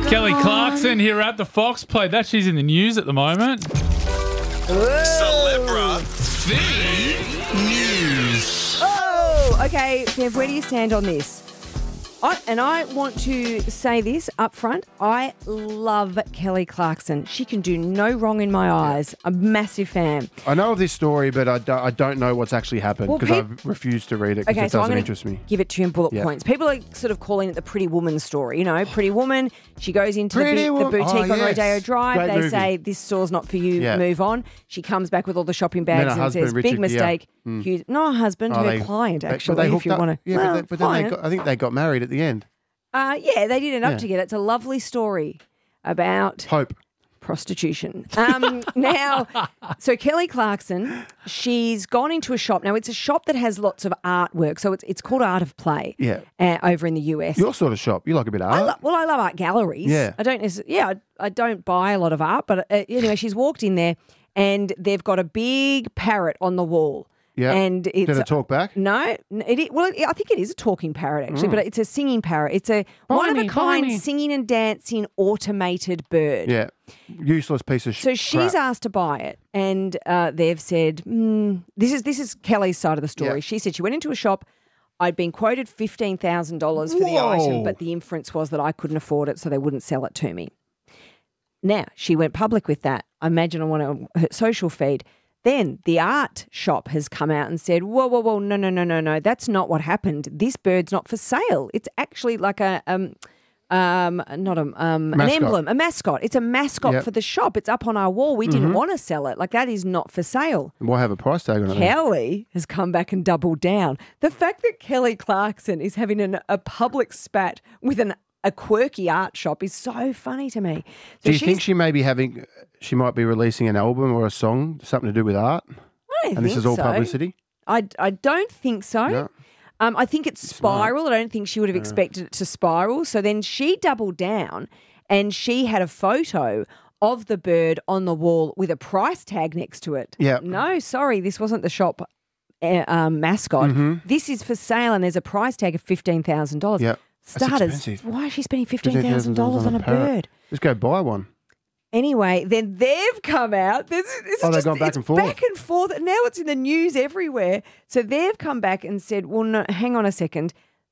Kelly Clarkson here at the Fox played that. She's in the news at the moment. Celebra Theme News. Oh, okay, Bev, where do you stand on this? I want to say this up front. I love Kelly Clarkson. She can do no wrong in my eyes. I'm a massive fan. I know of this story, but I don't know what's actually happened because I've refused to read it because it doesn't interest me. Give it 2 in bullet points. People are sort of calling it the Pretty Woman story. You know, Pretty Woman, she goes into the boutique on Rodeo Drive. Great they movie. say, this store's not for you, move on. She comes back with all the shopping bags and husband, says, Richard big mistake. Gere. Not a husband, her client, actually, if you want to. Yeah, but then I think they got married at the end. Yeah, they did end up together. It's a lovely story about Hope. Prostitution. Now, so Kelly Clarkson, she's gone into a shop. Now, it's a shop that has lots of artwork. So it's called Art of Play over in the US. Your sort of shop. You like a bit of art? I love art galleries. Yeah. I don't buy a lot of art, but anyway, she's walked in there and they've got a big parrot on the wall. Yeah. And it's, did it talk back? No. I think it is a talking parrot, actually, but it's a singing parrot. It's a one-of-a-kind singing and dancing automated bird. Yeah. Useless piece of shit. So she's asked to buy it, and they've said, this is Kelly's side of the story. Yeah. She said she went into a shop. I'd been quoted $15,000 for the item, but the inference was that I couldn't afford it, so they wouldn't sell it to me. Now, she went public with that. I imagine on her social feed. Then the art shop has come out and said, whoa, no, that's not what happened. This bird's not for sale. It's actually like an emblem, a mascot. It's a mascot for the shop. It's up on our wall. We didn't want to sell it. Like, that is not for sale. Why have a price tag on it? Kelly has come back and doubled down. The fact that Kelly Clarkson is having a public spat with a quirky art shop is so funny to me. So do you think she might be releasing an album or a song, something to do with art? I don't think and this is all so. publicity? I don't think so. No. I think it's spiral. I don't think she would have expected it to spiral. So then she doubled down and she had a photo of the bird on the wall with a price tag next to it. Yeah. No, sorry, this wasn't the shop mascot. This is for sale and there's a price tag of $15,000. Yeah. Starters, why is she spending $15,000 on a bird? Just go buy one. Anyway, then they've come out. They've gone back and forth. Back and forth. Now it's in the news everywhere. So they've come back and said, well, no, hang on a second.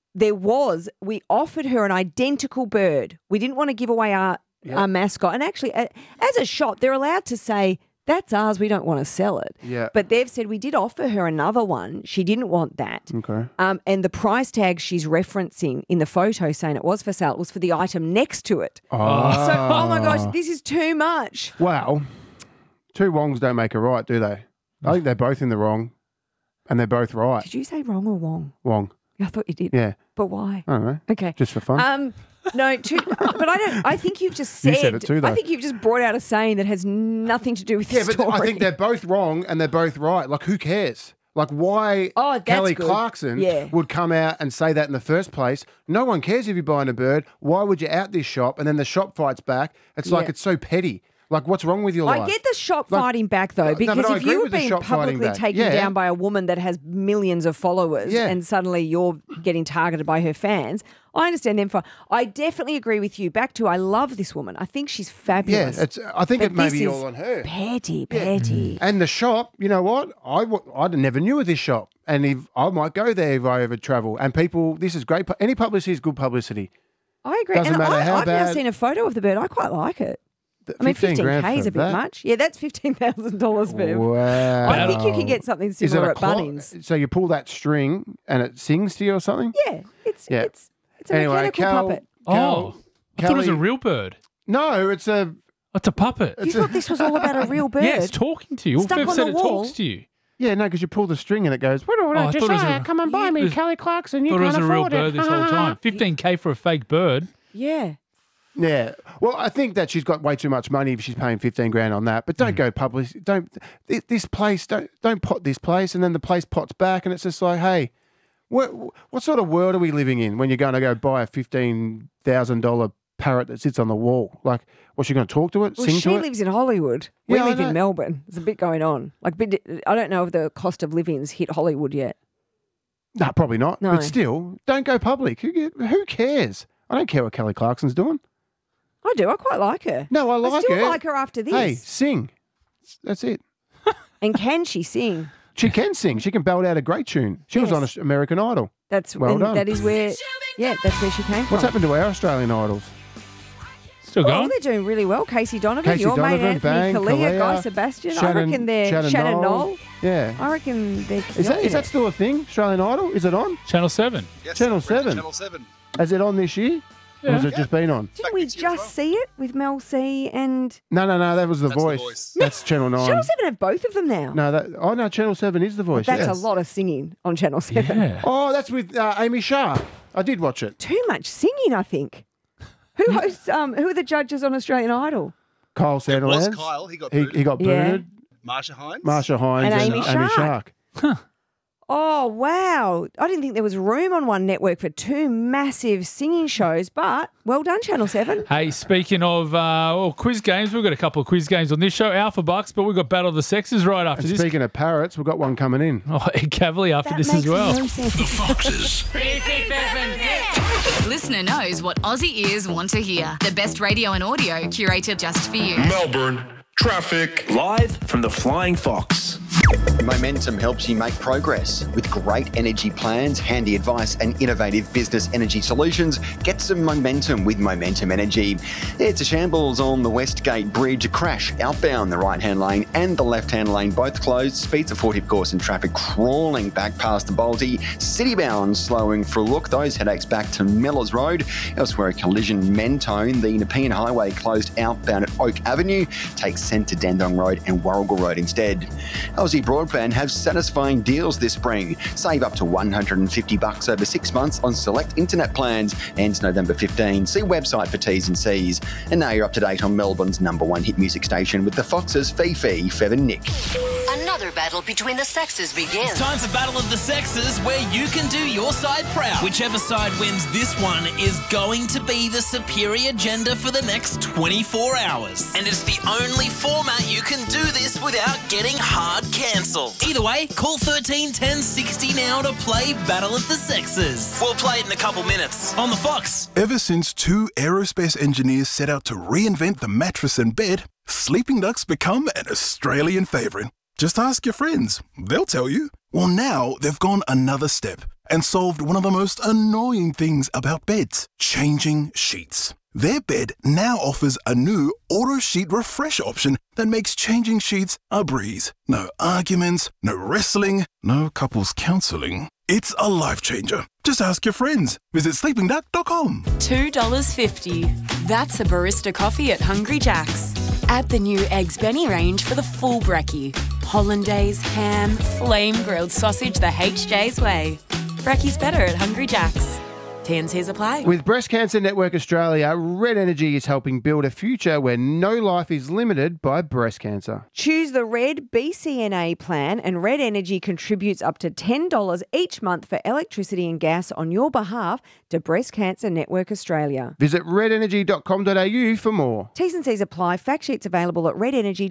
We offered her an identical bird. We didn't want to give away our mascot. And actually, as a shop, they're allowed to say, that's ours, we don't want to sell it. Yeah. But they've said we did offer her another one. She didn't want that. Okay. And the price tag she's referencing in the photo saying it was for sale, it was for the item next to it. So, oh my gosh, this is too much. Well, two wrongs don't make a right, do they? I think they're both in the wrong and they're both right. Did you say wrong or wrong? Wrong. I thought you did. Yeah. But why? I don't know. Okay. Just for fun. No, but I think you've just said. You said it too, though. I think you've just brought out a saying that has nothing to do with the story. Yeah, but I think they're both wrong and they're both right. Like, who cares? Like, why Kelly Clarkson would come out and say that in the first place? No one cares if you're buying a bird. Why would you out this shop and then the shop fights back? It's like it's so petty. Like, what's wrong with your life? I get the shop fighting back, though, because if you were being publicly taken down by a woman that has millions of followers and suddenly you're getting targeted by her fans, I understand them. I definitely agree with you. Back to, I love this woman. I think she's fabulous. Yeah, I think it may be all on her. Petty. And the shop, you know what? I never knew of this shop. And I might go there if I ever travel. And people, this is great. Any publicity is good publicity. I agree. Doesn't matter how I've bad. now seen a photo of the bird. I quite like it. I mean, 15K is a bit much. Yeah, that's $15,000, Viv. Wow. I think you can get something similar at Bunnings. So you pull that string and it sings to you or something? Yeah, it's a mechanical puppet. I thought it was a real bird. No, it's a puppet. You thought this was all about a real bird? Yeah, it's talking to you. Stuck Viv on said the it wall. talks to you. Yeah, no, because you pull the string and it goes, come and buy me, Kelly Clarkson, you can't afford it. Thought it was a real bird this whole time. 15K for a fake bird. Yeah. Yeah. Well, I think that she's got way too much money if she's paying 15 grand on that. But don't go public. Don't pot this place, and then the place pots back, and it's just like, hey, what sort of world are we living in when you're going to go buy a $15,000 parrot that sits on the wall? Like, what's she going to talk to it? Well, sing to it? she lives in Hollywood. We Yeah, live in Melbourne. There's a bit going on. I don't know if the cost of living's hit Hollywood yet. No, probably not. No. But still, don't go public. Who cares? I don't care what Kelly Clarkson's doing. I do. I quite like her. No, I like I still her. like her after this. Hey, sing. That's it. And can she sing? She can sing. She can belt out a great tune. She was Yes. on American Idol. That's Well done. That is where, that's where she came from. What's happened to our Australian idols? Still Well, going? they're doing really well. Casey Donovan, Casey your Donovan, mate Anthony Bang, Kalia, Guy Kalia, Sebastian. I reckon they're Shannon Knoll. Yeah. I reckon they're Is killing that it. still a thing? Australian Idol? Is it on? Channel 7. Yes, Channel we're into 7. Channel 7. Is it on this year? Or has it just been on? Didn't we next year as just see it with Mel C and No. That was The That's The Voice. Voice. That's Channel 9. Channel 7 have both of them now. No, Channel 7 is The Voice. That's yes. a lot of singing on Channel 7. Yeah. Oh, that's with Amy Sharp. I did watch it. Too much singing, I think. Who hosts? Who are the judges on Australian Idol? Kyle It was Sandilands. Kyle. He got He booted. got Yeah. booted. Marsha Hines. Marsha Hines And and Amy Amy Shark. Shark. Oh, wow. I didn't think there was room on one network for two massive singing shows, but well done, Channel 7. Hey, speaking of quiz games, we've got a couple of quiz games on this show. Alpha Bucks, but we've got Battle of the Sexes right after And this. speaking of parrots, we've got one coming in. Oh, Ed Cavalier after That this makes as well. no sense. The Foxes. Listener knows what Aussie ears want to hear. The best radio and audio curated just for you. Melbourne. Traffic. Live from the Flying Fox. Momentum helps you make progress. With great energy plans, handy advice and innovative business energy solutions, get some momentum with Momentum Energy. It's a shambles on the Westgate Bridge, a crash outbound the right-hand lane and the left-hand lane both closed. Speeds of 40 of course and traffic crawling back past the Balti. Citybound slowing for a look. Those headaches back to Millers Road. Elsewhere a collision Mentone. The Nepean Highway closed outbound at Oak Avenue. Takes Centre Dandong Road and Warrigal Road instead. Aussie Broadband have satisfying deals this spring. Save up to $150 over 6 months on select internet plans. Ends November 15. See website for T's and C's. And now you're up to date on Melbourne's #1 hit music station with the Foxes, Fifi, Fev and Nick. Another battle between the sexes begins. It's time for Battle of the Sexes, where you can do your side proud. Whichever side wins this one is going to be the superior gender for the next 24 hours. And it's the only format you can do this without getting hard cancelled. Either way, call 13 10 60 now to play Battle of the Sexes. We'll play it in a couple minutes on the Fox. Ever since two aerospace engineers set out to reinvent the mattress and bed, sleeping ducks become an Australian favourite. Just ask your friends. They'll tell you. Well, now they've gone another step and solved one of the most annoying things about beds, changing sheets. Their bed now offers a new auto sheet refresh option that makes changing sheets a breeze. No arguments, no wrestling, no couples counselling. It's a life changer. Just ask your friends. Visit sleepingduck.com. $2.50. That's a barista coffee at Hungry Jack's. Add the new Eggs Benny range for the full brekkie. Hollandaise, ham, flame grilled sausage the HJ's way. Brekkie's better at Hungry Jack's. T&Cs apply. With Breast Cancer Network Australia, Red Energy is helping build a future where no life is limited by breast cancer. Choose the Red BCNA plan and Red Energy contributes up to $10 each month for electricity and gas on your behalf to Breast Cancer Network Australia. Visit redenergy.com.au for more. T's and C's apply. Fact sheets available at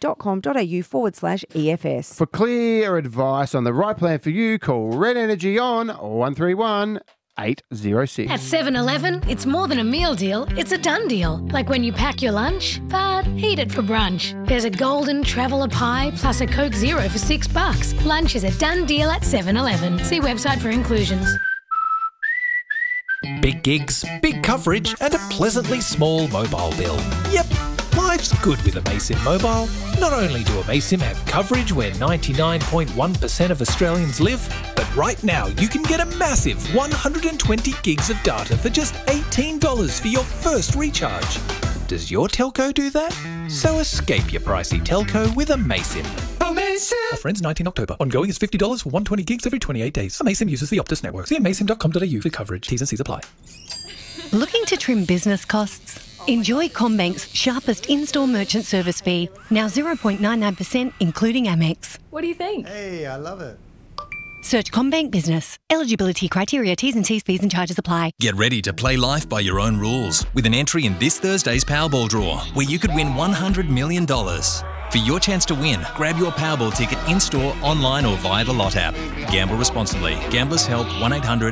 redenergy.com.au/EFS. For clear advice on the right plan for you, call Red Energy on 131 806. At 7-Eleven, it's more than a meal deal, it's a done deal. Like when you pack your lunch, but eat it for brunch. There's a golden traveller pie plus a Coke Zero for $6. Lunch is a done deal at 7-Eleven. See website for inclusions. Big gigs, big coverage, and a pleasantly small mobile bill. Yep, life's good with Amaysim Mobile. Not only do Amaysim have coverage where 99.1% of Australians live, but right now you can get a massive 120 gigs of data for just $18 for your first recharge. Does your telco do that? So escape your pricey telco with Amaysim. Offer ends 19 October. Ongoing is $50 for 120 gigs every 28 days. Amaysim uses the Optus network. See amaysim.com.au for coverage. T's and C's apply. Looking to trim business costs? Enjoy CommBank's sharpest in-store merchant service fee, now 0.99% including Amex. What do you think? Hey, I love it. Search CommBank Business. Eligibility criteria, T's and C's, fees and charges apply. Get ready to play life by your own rules with an entry in this Thursday's Powerball draw, where you could win $100 million. For your chance to win, grab your Powerball ticket in-store, online or via the Lot app. Gamble responsibly. Gamblers Help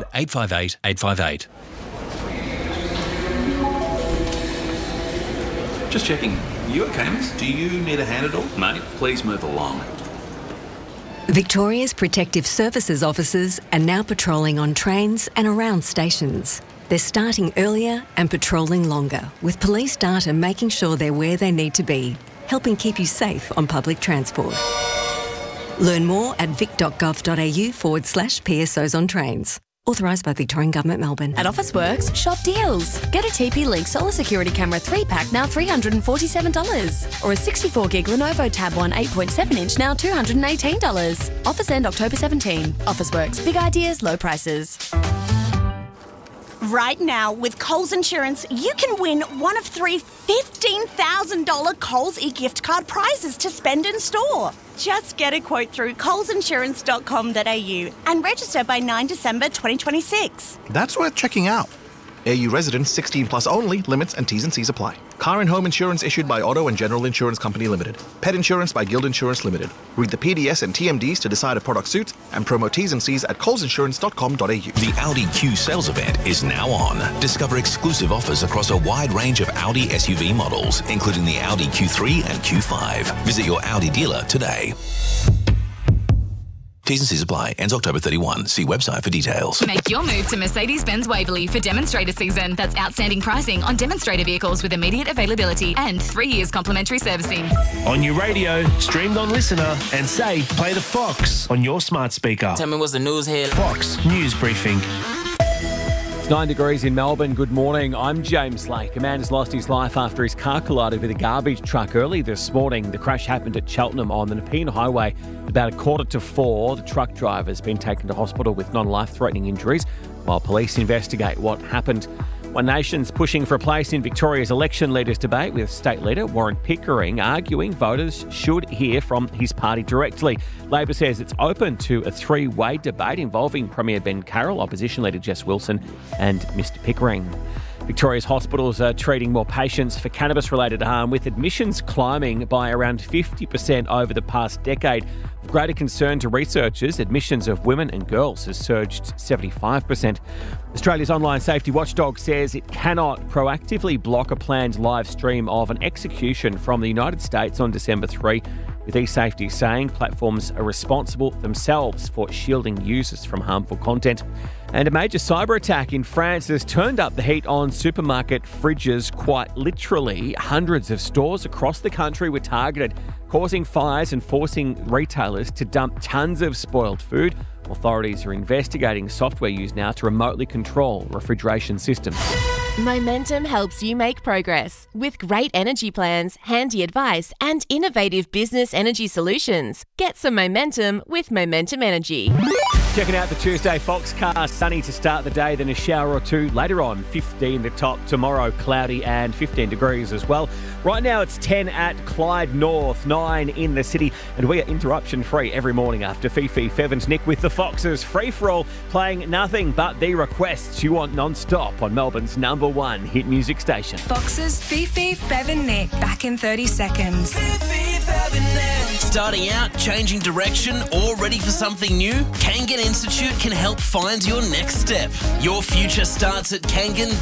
1-800-858-858. Just checking. You okay, miss? Do you need a hand at all? Mate, please move along. Victoria's Protective Services officers are now patrolling on trains and around stations. They're starting earlier and patrolling longer, with police data making sure they're where they need to be, helping keep you safe on public transport. Learn more at vic.gov.au/PSOs on trains. Authorised by Victorian Government, Melbourne. At Officeworks, shop deals. Get a TP-Link Solar Security Camera 3-pack, now $347. Or a 64-gig Lenovo Tab 1 8.7-inch, now $218. Offers end October 17. Officeworks. Big ideas, low prices. Right now, with Coles Insurance, you can win one of 3 $15,000 Coles e-gift card prizes to spend in store. Just get a quote through colesinsurance.com.au and register by 9 December 2026. That's worth checking out. AU residents 16 plus only. Limits and T's and C's apply. Car and home insurance issued by Auto and General Insurance Company Limited. Pet insurance by Guild Insurance Limited. Read the PDS and TMDs to decide if product suits and promo T's and C's at colesinsurance.com.au. The Audi Q sales event is now on. Discover exclusive offers across a wide range of Audi SUV models, including the Audi Q3 and Q5. Visit your Audi dealer today. T's and C's apply. Ends October 31. See website for details. Make your move to Mercedes-Benz Waverley for demonstrator season. That's outstanding pricing on demonstrator vehicles with immediate availability and 3 years complimentary servicing. On your radio, streamed on Listener, and say, play the Fox on your smart speaker. Tell me what's the news here. Fox News Briefing. It's 9 degrees in Melbourne. Good morning. I'm James Lake. A man has lost his life after his car collided with a garbage truck early this morning. The crash happened at Cheltenham on the Nepean Highway about 3:45. The truck driver has been taken to hospital with non-life-threatening injuries while police investigate what happened. One Nation's pushing for a place in Victoria's election leaders debate, with State Leader Warren Pickering arguing voters should hear from his party directly. Labor says it's open to a three-way debate involving Premier Ben Carroll, Opposition Leader Jess Wilson and Mr Pickering. Victoria's hospitals are treating more patients for cannabis-related harm, with admissions climbing by around 50% over the past decade. Of greater concern to researchers, admissions of women and girls has surged 75%. Australia's online safety watchdog says it cannot proactively block a planned live stream of an execution from the United States on December 3, with eSafety saying platforms are responsible themselves for shielding users from harmful content. And a major cyber attack in France has turned up the heat on supermarket fridges quite literally. Hundreds of stores across the country were targeted, causing fires and forcing retailers to dump tons of spoiled food. Authorities are investigating software used now to remotely control refrigeration systems. Momentum helps you make progress with great energy plans, handy advice, and innovative business energy solutions. Get some momentum with Momentum Energy. Checking out the Tuesday Foxcast. Sunny to start the day, then a shower or two later on. 15 the top. Tomorrow, cloudy and 15 degrees as well. Right now, it's 10 at Clyde North, 9 in the city, and we are interruption-free every morning after Fifi Fevens. Nick with the Foxes. Free-for-all, playing nothing but the requests you want non-stop on Melbourne's #1 hit music station. Foxes, Fifi, Fev and Nick. Back in 30 seconds. Fifi, Fev and Nick. Starting out, changing direction, or ready for something new? Kangan Institute can help find your next step. Your future starts at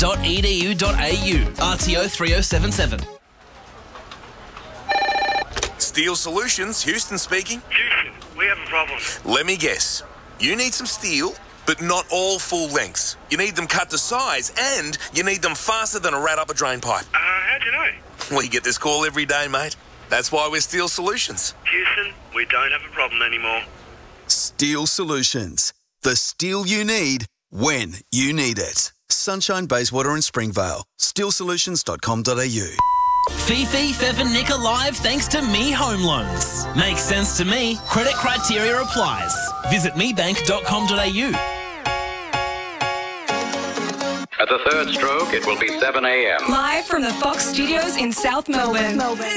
kangan.edu.au. RTO 3077. Steel Solutions, Houston speaking. Houston, we have a problem. Let me guess. You need some steel, but not all full lengths. You need them cut to size, and you need them faster than a rat up a drain pipe. How'd you know? We get this call every day, mate. That's why we're Steel Solutions. Houston, we don't have a problem anymore. Steel Solutions. The steel you need when you need it. Sunshine, Bayswater and Springvale. SteelSolutions.com.au. Fifi, Fev and Nick are live thanks to Me Home Loans. Makes sense to me. Credit criteria applies. Visit mebank.com.au. At the third stroke, it will be 7 a.m. Live from the Fox Studios in South Melbourne.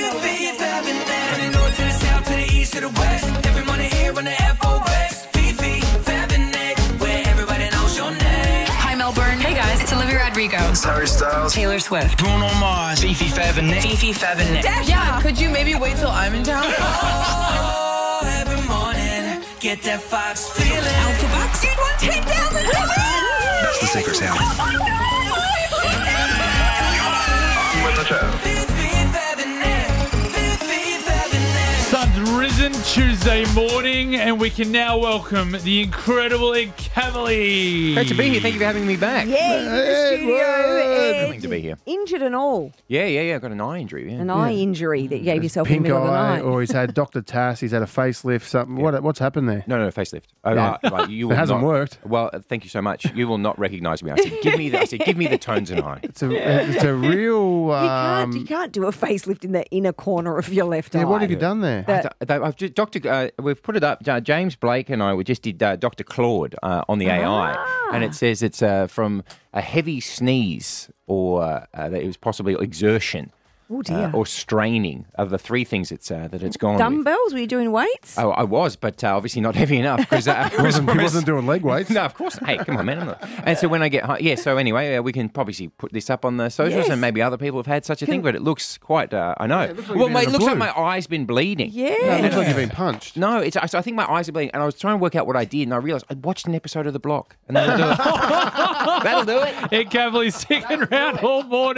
Hi Melbourne. Hey guys, it's Olivia Rodrigo. It's Harry Styles. Taylor Swift. Bruno Mars. Fifi, Fev and Nick. Fifi, Fev and Nick. Yeah, could you maybe wait till I'm in town? Every morning, get that Fox feeling. Alpha Bucks, you'd want $10,000. That's the secret sound. Oh my God. With the show. Tuesday morning, and we can now welcome the incredible Ed Cavalier. Great to be here. Thank you for having me back. Yeah, in the studio. Thrilling to be here. Injured and all. Yeah. I've got an eye injury. Yeah. An eye injury that you gave yourself in the Pink middle of the eye, night. or he's had Dr. Tass, he's had a facelift, something. What's happened there? No, facelift. Yeah. Right, you It will hasn't not- worked. Well, thank you so much. You will not recognise me. I said, give me the tones and eye. It's a real. You can't do a facelift in the inner corner of your left eye. Yeah, what have you done there? I've just, we've put it up. James Blake and I, we just did Dr. Claude on the AI, and it says it's from a heavy sneeze or that it was possibly exertion. Oh dear. Or straining are the three things that it's gone with. Dumbbells? Were you doing weights? Oh, I was, but obviously not heavy enough because he wasn't doing leg weights. No, of course. Hey, come on, man. I'm not. And so when I get home, so anyway, we can probably put this up on the socials, and maybe other people have had such a thing, but it looks quite. I know. it looks like well, you've been it looks like blue. my eye's been bleeding. Yeah. No, it looks like you've been punched. No, I think my eyes are bleeding, and I was trying to work out what I did, and I realised I'd watched an episode of The Block, and that'll do it. Ed Cavalier sticking around all morning.